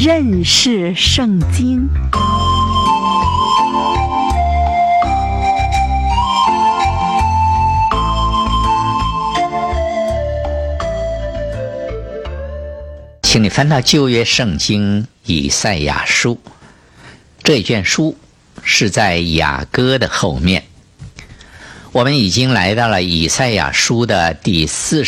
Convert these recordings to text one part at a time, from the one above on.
认识圣经。 请你翻到旧约圣经以赛亚书，这卷书是在雅歌的后面。我们已经来到了以赛亚书的第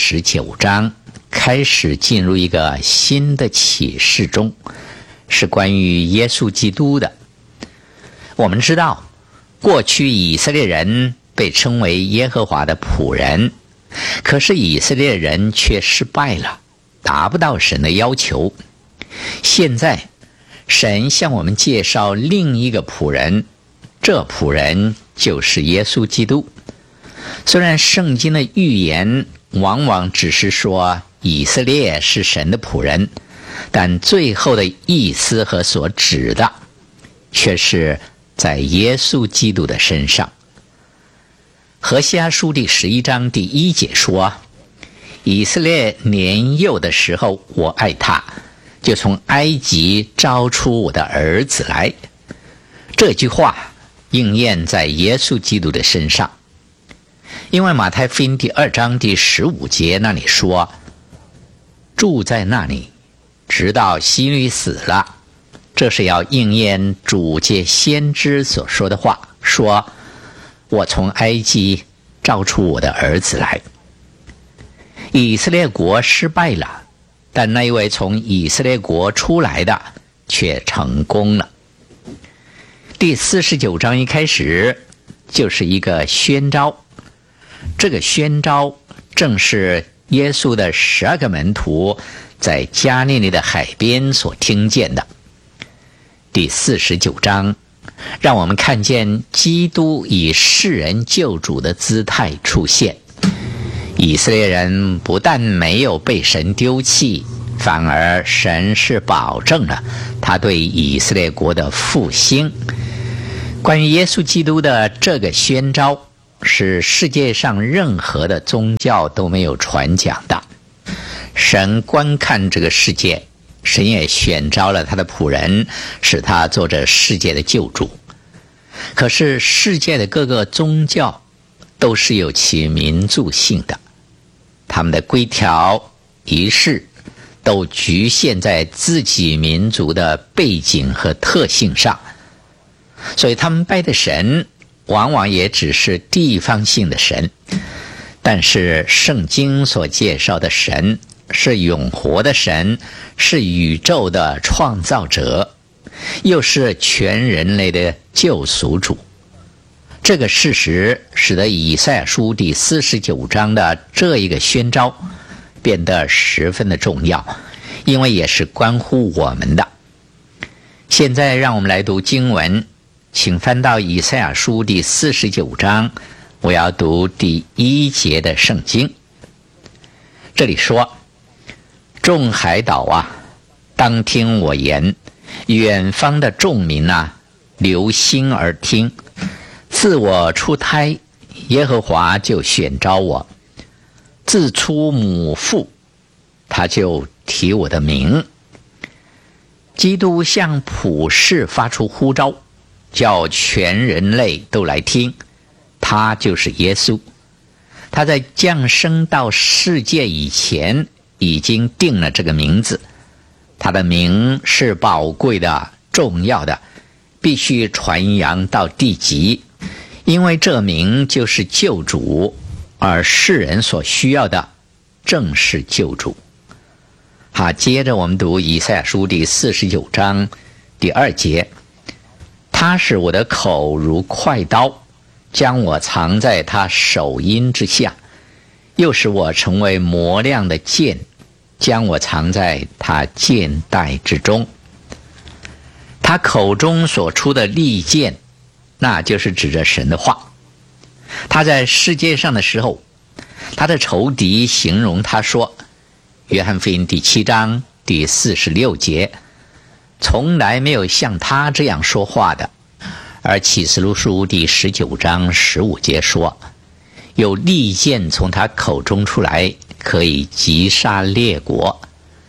49章，开始进入一个新的启示中，是关于耶稣基督的。我们知道，过去以色列人被称为耶和华的仆人，可是以色列人却失败了，达不到神的要求。现在神向我们介绍另一个仆人，这仆人就是耶稣基督。虽然圣经的预言往往只是说以色列是神的仆人，但最后的意思和所指的却是在耶稣基督的身上。何西阿书第11章第1节说，以色列年幼的时候，我爱他，就从埃及招出我的儿子来。这句话应验在耶稣基督的身上，因为马太福音第2章第15节那里说，住在那里直到希律死了，这是要应验主借先知所说的话，说我从埃及召出我的儿子来。以色列国失败了，但那一位从以色列国出来的却成功了。第49章一开始就是一个宣召，这个宣召正是耶稣的12个门徒在加利利的海边所听见的。第49章让我们看见基督以世人救主的姿态出现。以色列人不但没有被神丢弃，反而神是保证了他对以色列国的复兴。关于耶稣基督的这个宣召，是世界上任何的宗教都没有传讲的。神观看这个世界，神也选召了他的仆人，使他做这世界的救主。可是世界的各个宗教都是有其民族性的，他们的规条仪式都局限在自己民族的背景和特性上，所以他们拜的神往往也只是地方性的神。但是圣经所介绍的神是永活的神，是宇宙的创造者，又是全人类的救赎主。这个事实使得以赛亚书第49章的这一个宣召变得十分的重要，因为也是关乎我们的。现在让我们来读经文，请翻到以赛亚书第49章，我要读第1节的圣经。这里说，众海岛啊，当听我言，远方的众民啊，留心而听。自我出胎，耶和华就选召我；自出母腹，他就提我的名。基督向普世发出呼召，叫全人类都来听。他就是耶稣，他在降生到世界以前已经定了这个名字。他的名是宝贵的、重要的，必须传扬到地极，因为这名就是救主，而世人所需要的正是救主。好，接着我们读以赛亚书第49章第2节，他使我的口如快刀，将我藏在他手阴之下，又使我成为磨亮的剑，将我藏在他剑带之中。他口中所出的利剑，那就是指着神的话。他在世界上的时候，他的仇敌形容他说，约翰福音第7章第46节，从来没有像他这样说话的。而启示录书第19章15节说，有利剑从他口中出来，可以击杀列国。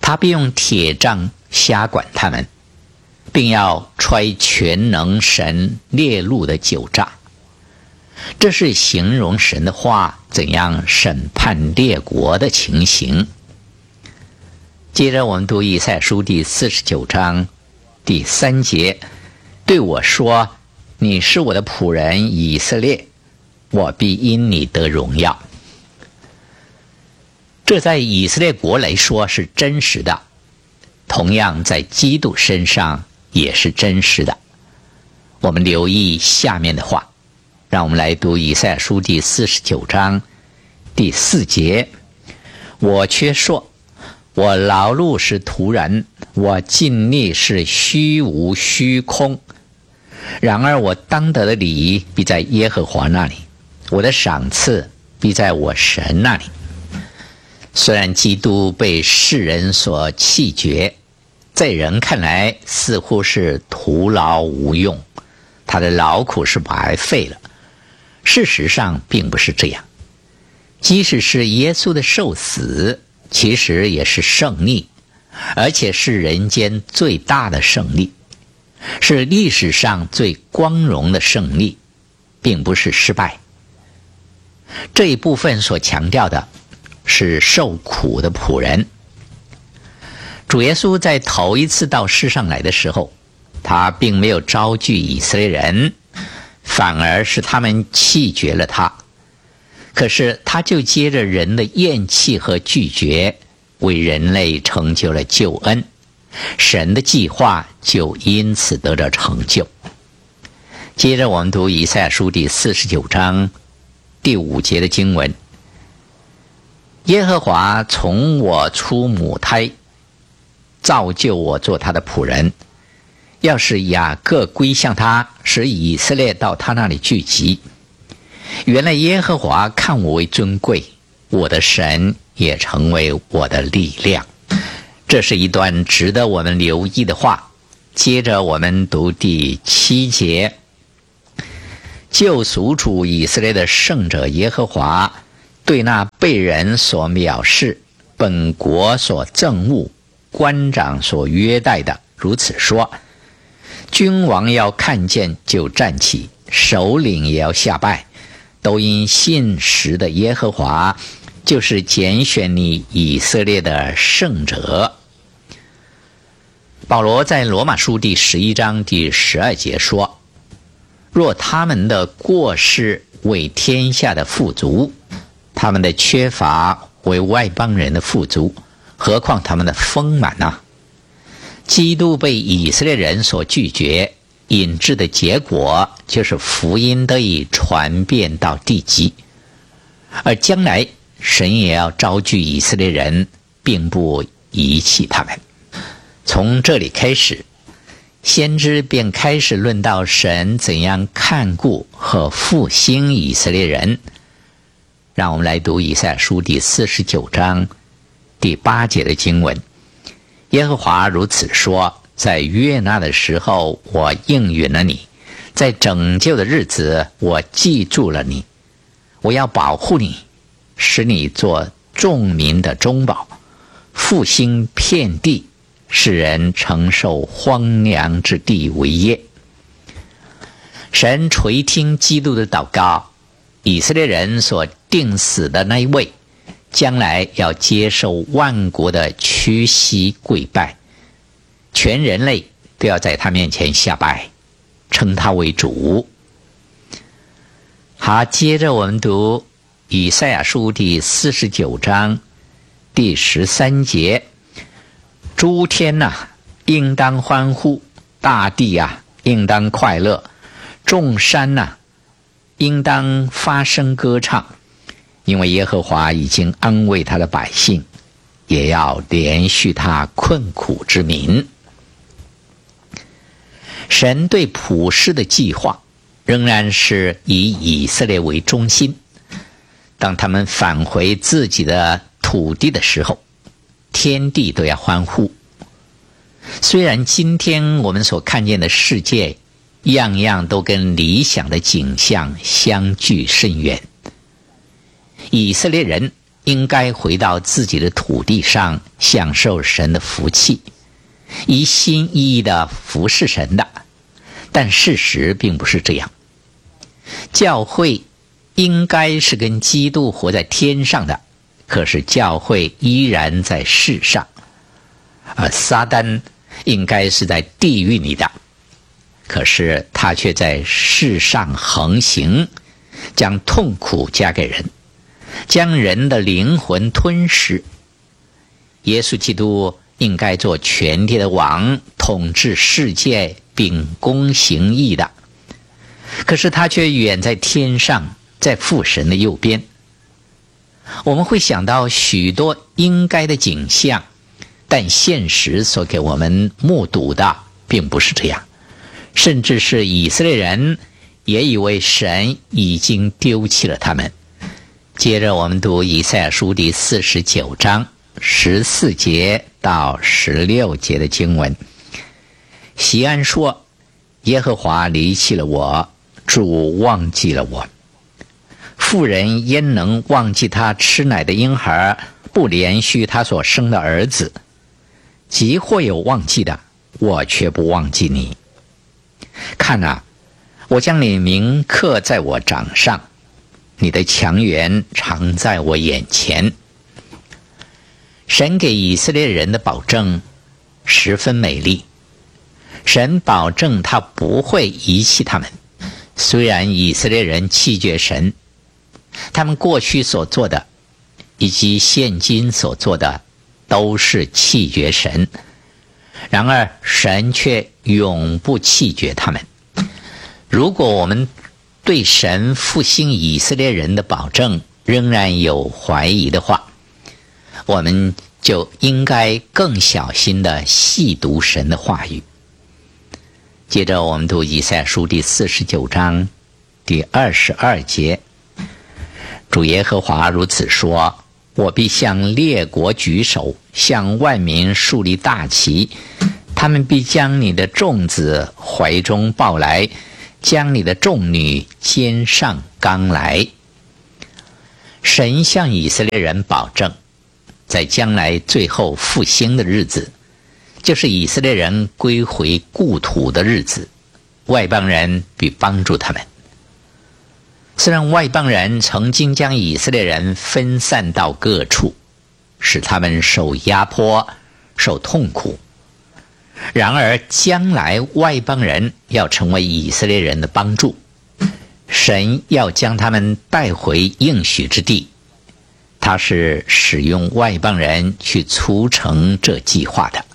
他必用铁杖辖管他们，并要揣全能神烈怒的酒榨。这是形容神的话怎样审判列国的情形。接着我们读以赛亚书第49章第3节，对我说，你是我的仆人以色列，我必因你得荣耀。这在以色列国来说是真实的，同样在基督身上也是真实的。我们留意下面的话，让我们来读以赛亚书第49章第4节，我却说，我劳碌是徒然，我尽力是虚无虚空。然而我当得的礼必在耶和华那里，我的赏赐必在我神那里。虽然基督被世人所弃绝，在人看来似乎是徒劳无用，他的劳苦是白费了。事实上并不是这样，即使是耶稣的受死，其实也是胜利，而且是人间最大的胜利，是历史上最光荣的胜利，并不是失败。这一部分所强调的是受苦的仆人。主耶稣在头一次到世上来的时候，他并没有招聚以色列人，反而是他们弃绝了他。可是他就接着人的厌弃和拒绝，为人类成就了救恩，神的计划就因此得到成就。接着我们读以赛亚书第49章第5节的经文，耶和华从我出母胎，造就我做他的仆人，要使雅各归向他，使以色列到他那里聚集。原来耶和华看我为尊贵，我的神也成为我的力量。这是一段值得我们留意的话。接着我们读第7节，救赎主以色列的圣者耶和华对那被人所藐视、本国所憎恶、官长所约待的如此说，君王要看见就站起，首领也要下拜，都因信实的耶和华，就是拣选你以色列的圣者。保罗在罗马书第11章第12节说，若他们的过失为天下的富足，他们的缺乏为外邦人的富足，何况他们的丰满呢？基督被以色列人所拒绝，引致的结果就是福音得以传遍到地极，而将来神也要招聚以色列人，并不遗弃他们。从这里开始，先知便开始论到神怎样看顾和复兴以色列人。让我们来读以赛亚书第49章第8节的经文，耶和华如此说，在悦纳的时候我应允了你，在拯救的日子我记住了你，我要保护你，使你做众民的中保，复兴遍地，使人承受荒凉之地为业。神垂听基督的祷告，以色列人所定死的那一位，将来要接受万国的屈膝跪拜，全人类都要在他面前下拜，称他为主。好，接着我们读以赛亚书第49章第13节，诸天啊，应当欢呼，大地啊，应当快乐，众山啊，应当发声歌唱，因为耶和华已经安慰他的百姓，也要连续他困苦之民。神对普世的计划仍然是以以色列为中心。当他们返回自己的土地的时候，天地都要欢呼。虽然今天我们所看见的世界样样都跟理想的景象相距甚远，以色列人应该回到自己的土地上，享受神的福气，一心一意地服侍神的。但事实并不是这样。教会应该是跟基督活在天上的，可是教会依然在世上，而撒旦应该是在地狱里的，可是他却在世上横行，将痛苦加给人，将人的灵魂吞噬。耶稣基督应该做全地的王，统治世界，秉公行义的，可是他却远在天上，在父神的右边。我们会想到许多应该的景象，但现实所给我们目睹的并不是这样，甚至是以色列人也以为神已经丢弃了他们。接着我们读以赛亚书第49章14节到16节的经文。西安说，耶和华离弃了我，主忘记了我。妇人焉能忘记他吃奶的婴孩，不连续他所生的儿子？即或有忘记的，我却不忘记你。看啊，我将你名刻在我掌上，你的强援常在我眼前。神给以色列人的保证十分美丽，神保证他不会遗弃他们。虽然以色列人弃绝神，他们过去所做的以及现今所做的都是弃绝神，然而神却永不弃绝他们。如果我们对神复兴以色列人的保证仍然有怀疑的话，我们就应该更小心地细读神的话语。接着我们读以赛亚书第49章第22节。主耶和华如此说，我必向列国举手，向万民树立大旗，他们必将你的众子怀中抱来，将你的众女肩上扛来。神向以色列人保证，在将来最后复兴的日子，就是以色列人归回故土的日子，外邦人必帮助他们。虽然外邦人曾经将以色列人分散到各处，使他们受压迫、受痛苦，然而将来外邦人要成为以色列人的帮助，神要将他们带回应许之地，他是使用外邦人去促成这计划的。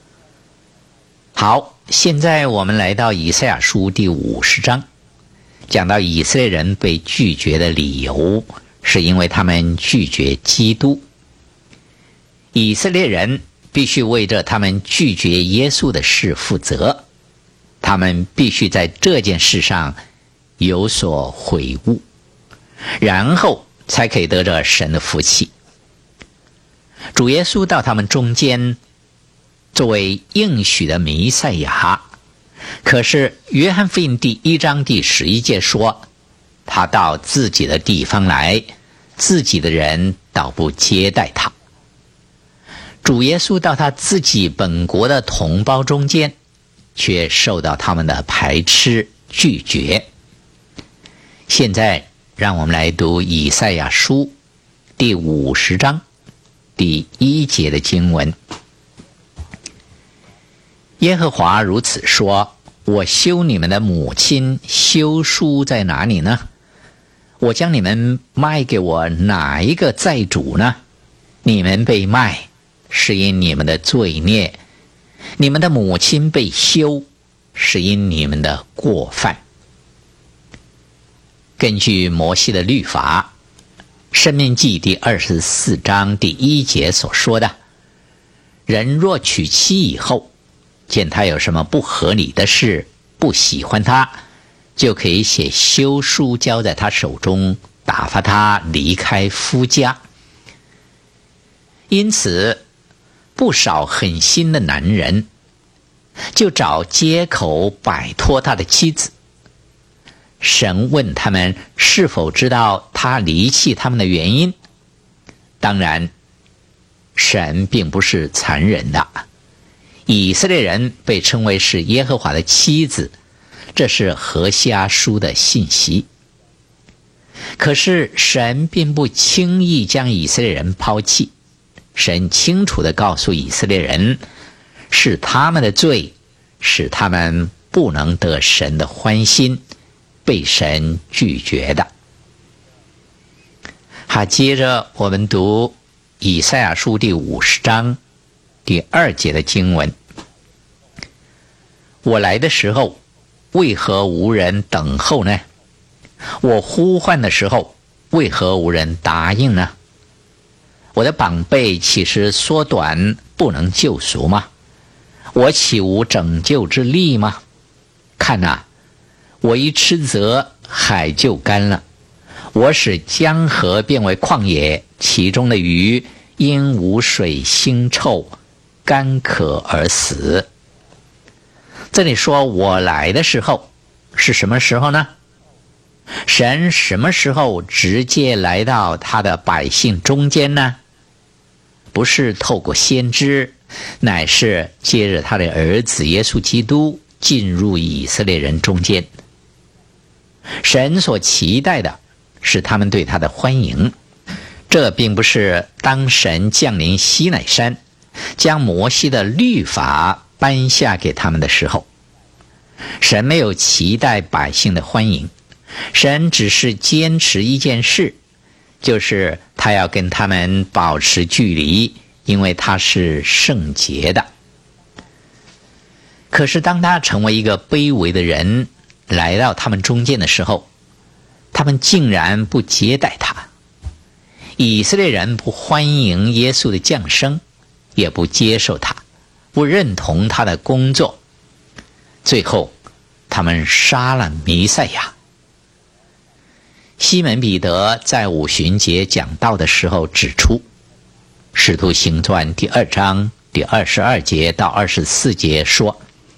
好，现在我们来到以赛亚书第50章，讲到以色列人被拒绝的理由，是因为他们拒绝基督。以色列人必须为着他们拒绝耶稣的事负责，他们必须在这件事上有所悔悟，然后才可以得着神的福气。主耶稣到他们中间，作为应许的弥赛亚，可是约翰福音第1章第11节说，他到自己的地方来，自己的人倒不接待他。主耶稣到他自己本国的同胞中间，却受到他们的排斥拒绝。现在让我们来读以赛亚书第50章第1节的经文。耶和华如此说，我休你们的母亲休书在哪里呢？我将你们卖给我哪一个债主呢？你们被卖，是因你们的罪孽；你们的母亲被休，是因你们的过犯。根据摩西的律法，申命记第24章第1节所说的，人若娶妻以后，见他有什么不合理的事，不喜欢他，就可以写休书交在他手中，打发他离开夫家。因此不少狠心的男人就找借口摆脱他的妻子。神问他们是否知道他离弃他们的原因， 当然，神并不是残忍的。以色列人被称为是耶和华的妻子，这是何西阿书的信息。可是神并不轻易将以色列人抛弃，神清楚地告诉以色列人，是他们的罪使他们不能得神的欢心，被神拒绝的。好，接着我们读以赛亚书第50章第2节的经文。我来的时候，为何无人等候呢？我呼唤的时候，为何无人答应呢？我的膀臂岂是缩短，不能救赎吗？我岂无拯救之力吗？看哪，我一斥责，海就干了，我使江河变为旷野，其中的鱼因无水腥臭，干渴而死。这里说我来的时候是什么时候呢？神什么时候直接来到他的百姓中间呢？不是透过先知，乃是接着他的儿子耶稣基督进入以色列人中间。神所期待的是他们对他的欢迎，这并不是当神降临西乃山，将摩西的律法颁下给他们的时候。神没有期待百姓的欢迎，神只是坚持一件事，就是他要跟他们保持距离，因为他是圣洁的。可是当他成为一个卑微的人来到他们中间的时候，他们竟然不接待他。以色列人不欢迎耶稣的降生，也不接受他，不认同他的工作，最后他们杀了弥赛亚。西门彼得在五旬节讲道的时候指出，使徒行传第2章第22节到24节说，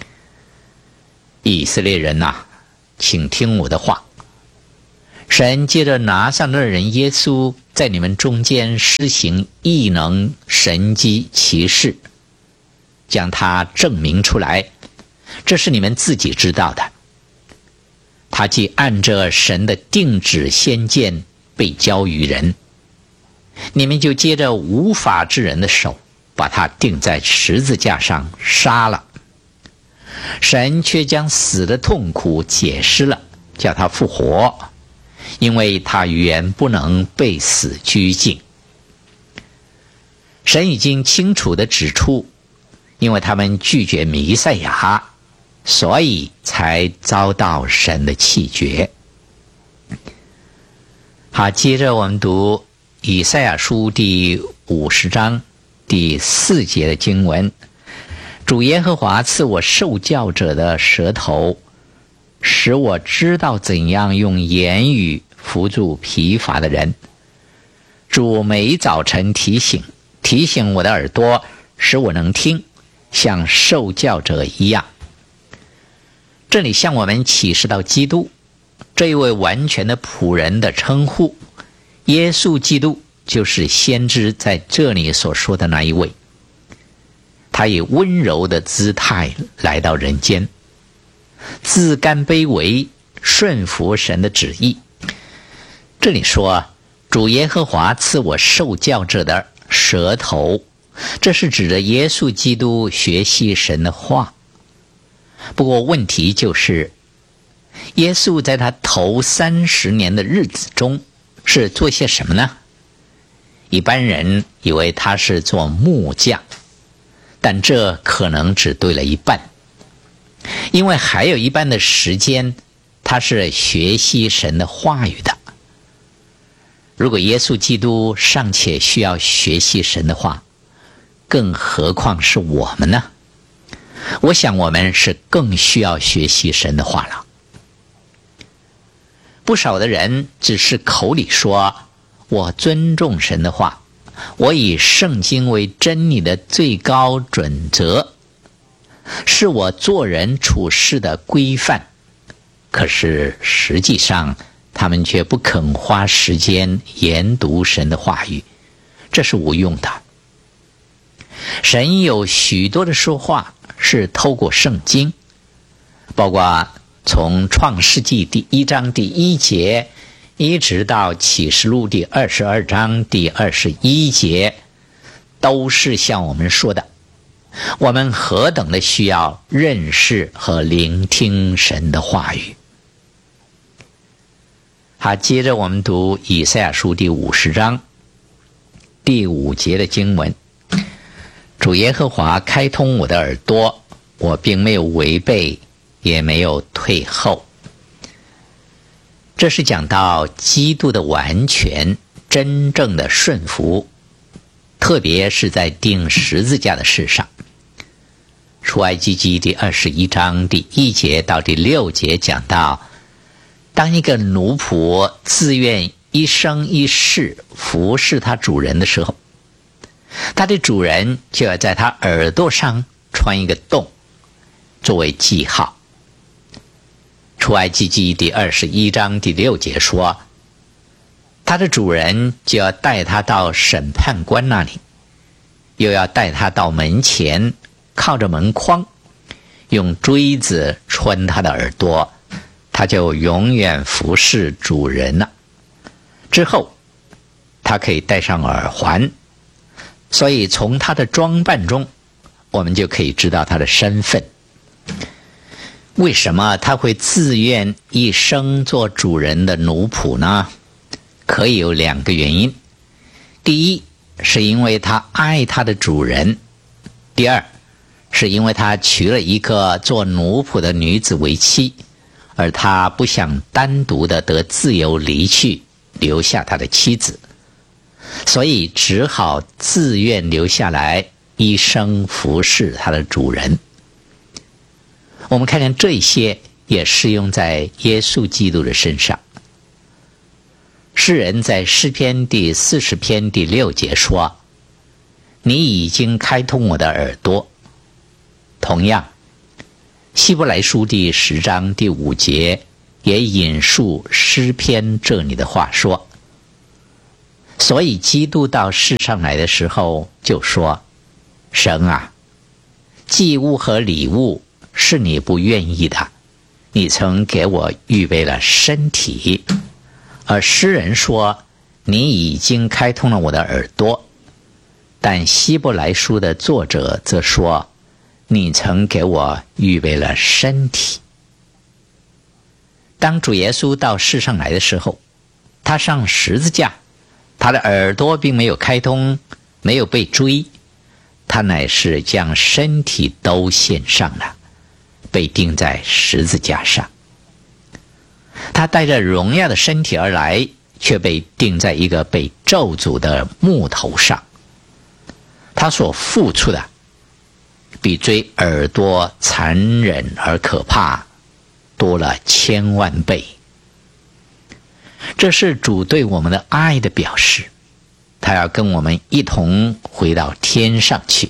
以色列人哪，请听我的话，神借着拿撒勒人耶稣在你们中间施行异能神迹奇事，将他证明出来，这是你们自己知道的。他既按着神的定旨先见被交于人，你们就接着无法之人的手，把他钉在十字架上杀了。神却将死的痛苦解释了，叫他复活，因为他原不能被死拘禁。神已经清楚地指出，因为他们拒绝弥赛亚，所以才遭到神的弃绝。好，接着我们读以赛亚书第50章第4节的经文。主耶和华赐我受教者的舌头，使我知道怎样用言语扶助疲乏的人。主每早晨提醒我的耳朵，使我能听，像受教者一样。这里向我们启示到基督这一位完全的仆人的称呼，耶稣基督就是先知在这里所说的那一位。他以温柔的姿态来到人间，自甘卑微，顺服神的旨意。这里说，主耶和华赐我受教者的舌头，这是指着耶稣基督学习神的话。不过问题就是，耶稣在他头30年的日子中是做些什么呢？一般人以为他是做木匠，但这可能只对了一半，因为还有一半的时间他是学习神的话语的。如果耶稣基督尚且需要学习神的话，更何况是我们呢？我想我们是更需要学习神的话了。不少的人只是口里说，我尊重神的话，我以圣经为真理的最高准则，是我做人处事的规范。可是实际上他们却不肯花时间研读神的话语， 这是无用的。神有许多的说话是透过圣经，包括从创世纪第1章第1节一直到启示录第22章第21节，都是向我们说的我们何等的需要认识和聆听神的话语。好，接着我们读以赛亚书第50章第5节的经文。主耶和华开通我的耳朵，我并没有违背，也没有退后。这是讲到基督的完全真正的顺服，特别是在钉十字架的事上。出埃及记第21章第1节到第6节讲到，当一个奴仆自愿一生一世服侍他主人的时候，他的主人就要在他耳朵上穿一个洞作为记号。出埃及记第21章第6节说，他的主人就要带他到审判官那里，又要带他到门前，靠着门框，用锥子穿他的耳朵，他就永远服侍主人了。之后他可以戴上耳环，所以从他的装扮中我们就可以知道他的身份。为什么他会自愿一生做主人的奴仆呢？可以有2个原因。第一，是因为他爱他的主人；第二，是因为他娶了一个做奴仆的女子为妻，而他不想单独的得自由离去，留下他的妻子，所以只好自愿留下来，一生服侍他的主人。我们看见这些也适用在耶稣基督的身上。诗人在诗篇第40篇第6节说，你已经开通我的耳朵。同样，希伯来书第10章第5节也引述诗篇这里的话说，所以基督到世上来的时候就说，神啊，祭物和礼物是你不愿意的，你曾给我预备了身体。而诗人说，你已经开通了我的耳朵。但希伯来书的作者则说，你曾给我预备了身体。当主耶稣到世上来的时候，他上十字架，他的耳朵并没有开通，没有被追，他乃是将身体都献上了，被钉在十字架上。他带着荣耀的身体而来，却被钉在一个被咒诅的木头上。他所付出的比追耳朵残忍而可怕多了1000万倍。这是主对我们的爱的表示，他要跟我们一同回到天上去。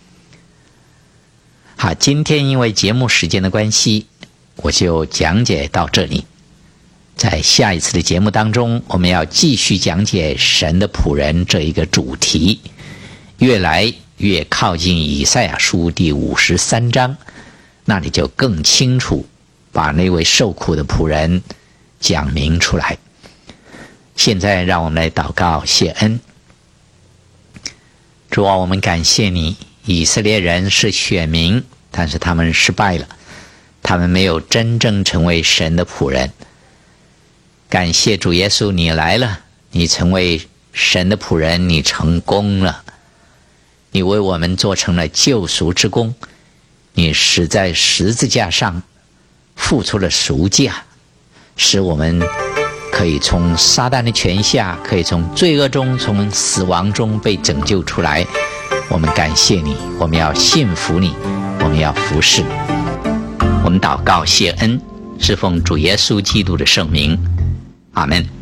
好，今天因为节目时间的关系，我就讲解到这里。在下一次的节目当中，我们要继续讲解神的仆人这一个主题，越来越靠近以赛亚书第53章，那里就更清楚把那位受苦的仆人讲明出来。现在让我们来祷告谢恩。主啊，我们感谢你，以色列人是选民，但是他们失败了，他们没有真正成为神的仆人。感谢主耶稣，你来了，你成为神的仆人，你成功了，你为我们做成了救赎之功，你死在十字架上付出了赎价，使我们可以从撒旦的权下，可以从罪恶中，从死亡中被拯救出来。我们感谢你，我们要信服你，我们要服侍你。我们祷告谢恩，是奉主耶稣基督的圣名，阿们。